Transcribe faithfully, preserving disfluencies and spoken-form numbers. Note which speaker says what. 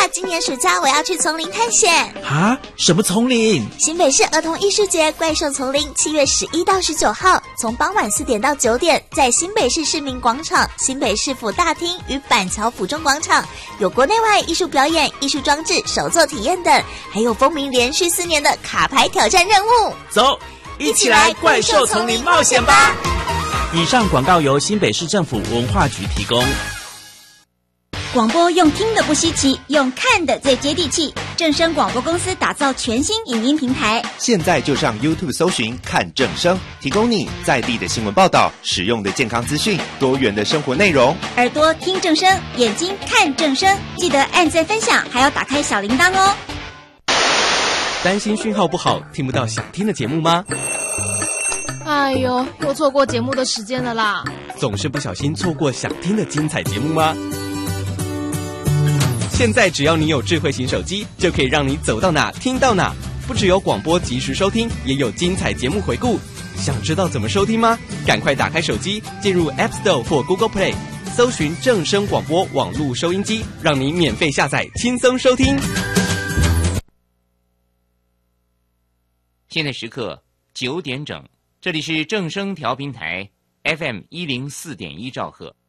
Speaker 1: 今年暑假我要去丛林探险。
Speaker 2: 啊？什么丛林？
Speaker 1: 新北市儿童艺术节怪兽丛林，七月十一到十九号，从傍晚四点到九点，在新北市市民广场、新北市府大厅与板桥府中广场，有国内外艺术表演、艺术装置、手作体验等，还有风靡连续四年的卡牌挑战任务。
Speaker 2: 走，一起来怪兽丛林冒险吧！以上广告由新北市政府文化局提供。
Speaker 3: 广播用听的不稀奇，用看的最接地气。正声广播公司打造全新影音平台，
Speaker 4: 现在就上 YouTube 搜寻看正声，提供你在地的新闻报道、实用的健康资讯、多元的生活内容。
Speaker 3: 耳朵听正声，眼睛看正声，记得按赞分享，还要打开小铃铛哦。
Speaker 5: 担心讯号不好，听不到想听的节目吗？
Speaker 6: 哎呦，又错过节目的时间了啦！
Speaker 5: 总是不小心错过想听的精彩节目吗？现在只要你有智慧型手机，就可以让你走到哪听到哪。不只有广播及时收听，也有精彩节目回顾。想知道怎么收听吗？赶快打开手机，进入 App Store 或 Google Play， 搜寻正声广播网络收音机，让你免费下载，轻松收听。
Speaker 7: 现在时刻九点整，这里是正声调频台 F M 一零四点一兆赫。